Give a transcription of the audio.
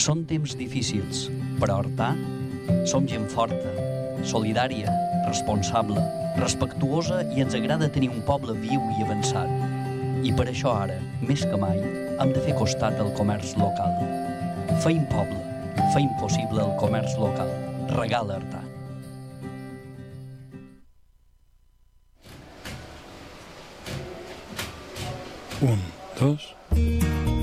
Són temps difícils, però Artà som gent forta, solidària, responsable, respectuosa i ens agrada tenir un poble viu i avançat. I per això ara, més que mai, hem de fer costat al comerç local. Feim poble, feim possible el comerç local. Regala Artà. Un, dos...